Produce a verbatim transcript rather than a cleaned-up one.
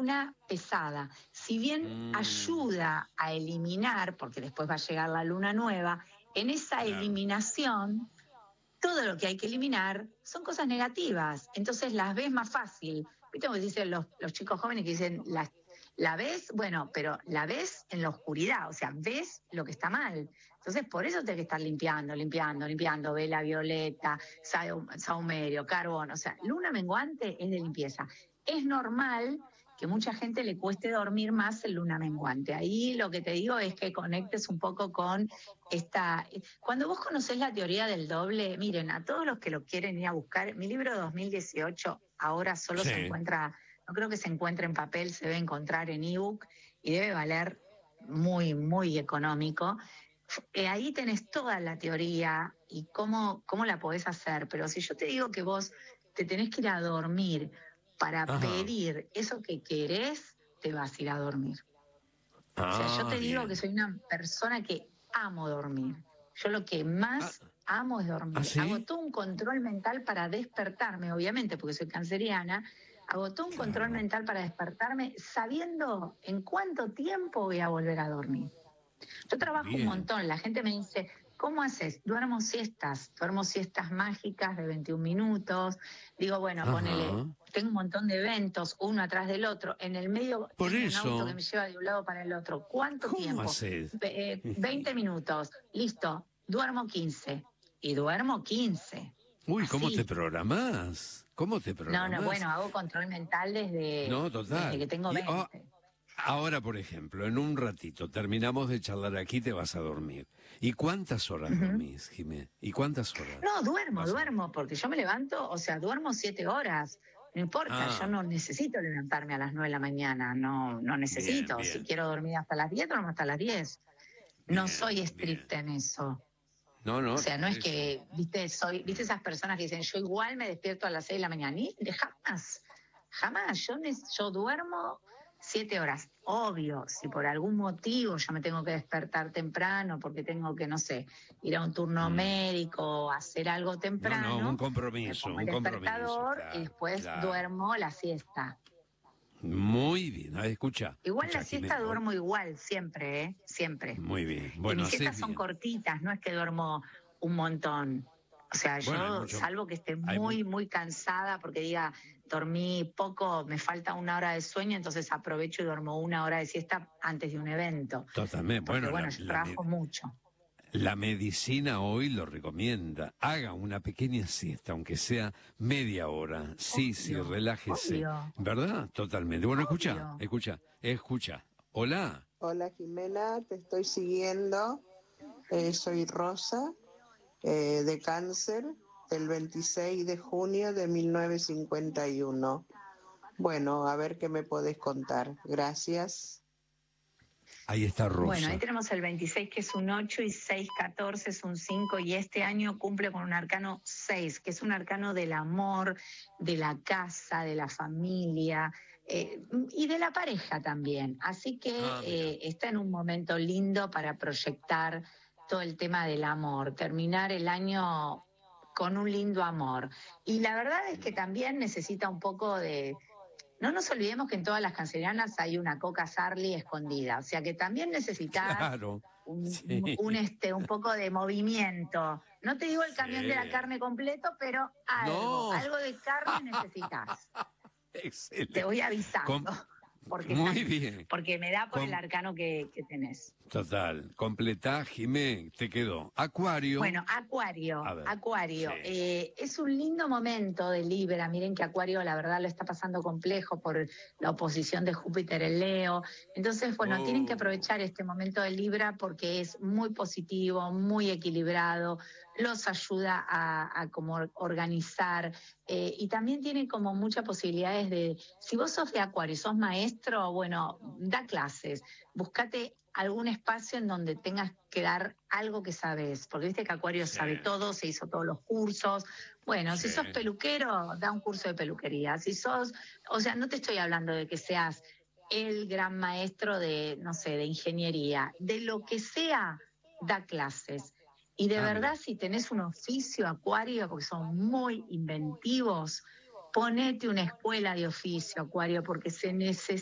luna pesada. Si bien Mm. ayuda a eliminar, porque después va a llegar la luna nueva, en esa Claro. eliminación, todo lo que hay que eliminar son cosas negativas. Entonces las ves más fácil. ¿Viste cómo dicen los, los chicos jóvenes que dicen, la, la ves? Bueno, pero la ves en la oscuridad, o sea, ves lo que está mal. Entonces por eso tenés que estar limpiando, limpiando, limpiando, vela violeta, saum- saumerio, carbón. O sea, luna menguante es de limpieza. Es normal que mucha gente le cueste dormir más en luna menguante. Ahí lo que te digo es que conectes un poco con esta... Cuando vos conocés la teoría del doble, miren, a todos los que lo quieren ir a buscar, mi libro dos mil dieciocho ahora solo Sí. se encuentra, no creo que se encuentre en papel, se debe encontrar en ebook y debe valer muy, muy económico. Eh, ahí tenés toda la teoría y cómo, cómo la podés hacer, pero si yo te digo que vos te tenés que ir a dormir para Ajá. pedir eso que querés, te vas a ir a dormir. Ah, O sea, yo te digo bien. que soy una persona que amo dormir. Yo lo que más Ah, amo es dormir. ¿ah, sí? Hago todo un control mental para despertarme, obviamente, porque soy canceriana. Hago todo un Claro. control mental para despertarme sabiendo en cuánto tiempo voy a volver a dormir. Yo trabajo Bien. un montón. La gente me dice, ¿cómo haces? Duermo siestas. Duermo siestas mágicas de veintiún minutos. Digo, bueno, Ajá. ponele, tengo un montón de eventos, uno atrás del otro. En el medio Por tengo un eso. auto que me lleva de un lado para el otro. ¿Cuánto ¿Cómo tiempo? haces? Ve- eh, veinte minutos. Listo. Duermo quince. Y duermo quince. Uy, ¿cómo Así. te programás? ¿Cómo te No, programás? no, bueno, hago control mental desde, No, desde total. que tengo Y, oh, veinte. ahora, por ejemplo, en un ratito terminamos de charlar aquí, te vas a dormir. ¿Y cuántas horas Ujú. dormís, Jimé? ¿Y cuántas horas? No, duermo, vas a- duermo, porque yo me levanto, o sea, duermo siete horas. No importa, yo Ah, no necesito levantarme a las nueve de la mañana, no, no bien, necesito. Si bien, quiero dormir hasta las diez, duermo hasta las diez. No soy bien, bien. estricta en eso. No, O no, sea, no por es eso. que, viste, soy, viste esas personas que dicen, yo igual me despierto a las seis de la mañana. Ni, de- jamás, jamás. Yo, ne- yo duermo siete horas. Obvio, si por algún motivo yo me tengo que despertar temprano, porque tengo que, no sé, ir a un turno Mm. médico, hacer algo No, temprano, no, un me compromiso, pongo el un compromiso, despertador y claro, después claro. duermo la siesta. Muy bien, ah, escucha, Igual escucha, la siesta Jimé. duermo igual, siempre, ¿eh? Siempre. Muy bien, Y bueno, mis haces siestas son bien. cortitas, no es que duermo un montón. O sea, Bueno, hay yo, mucho, salvo que esté hay mu- muy, muy cansada porque diga, dormí poco, me falta una hora de sueño, entonces aprovecho y duermo una hora de siesta antes de un evento. totalmente, Porque bueno, bueno, la, yo la, trabajo me- mucho. la medicina hoy lo recomienda. Haga una pequeña siesta, aunque sea media hora. Sí, sí, Obvio, relájese. obvio, ¿Verdad? Totalmente. Bueno, escucha, obvio. escucha, escucha. Hola. Hola Jimena, te estoy siguiendo. Eh, soy Rosa, eh, de Cáncer, el veintiséis de junio de mil novecientos cincuenta y uno. Bueno, a ver qué me podés contar. Gracias. Ahí está Bueno, ahí Rosa. tenemos el veintiséis, que es un ocho, y seis, catorce es un cinco, y este año cumple con un arcano seis, que es un arcano del amor, de la casa, de la familia eh, y de la pareja también. Así que Ah, mira. eh, está en un momento lindo para proyectar todo el tema del amor, terminar el año con un lindo amor. Y la verdad es que también necesita un poco de... No nos olvidemos que en todas las cancerianas hay una Coca Sarli escondida, o sea que también necesitas Claro. un, Sí. un, este, un poco de movimiento. No te digo el camión de la Sí. carne completo, pero algo, No. algo de carne necesitas. Excelente. Te voy avisando, Com- porque, Muy estás- bien. porque me da por Com- el arcano que, que tenés. Total. Completá, Jimé, te quedó. Acuario. Bueno, Acuario, A ver, Acuario, sí. eh, es un lindo momento de Libra. Miren que Acuario la verdad lo está pasando complejo por la oposición de Júpiter en Leo. Entonces, bueno, Oh. tienen que aprovechar este momento de Libra porque es muy positivo, muy equilibrado, los ayuda a, a como organizar eh, y también tiene como muchas posibilidades de, si vos sos de Acuario y sos maestro, bueno, da clases, buscate algún espacio en donde tengas que dar algo que sabes, porque viste que Acuario Sí. sabe todo, se hizo todos los cursos. Bueno, Sí. si sos peluquero, da un curso de peluquería. Si sos, o sea, no te estoy hablando de que seas el gran maestro de, no sé, de ingeniería, de lo que sea, da clases. Y de Ah, verdad, mira. si tenés un oficio, Acuario, porque son muy inventivos, ponete una escuela de oficio, Acuario, porque se necesita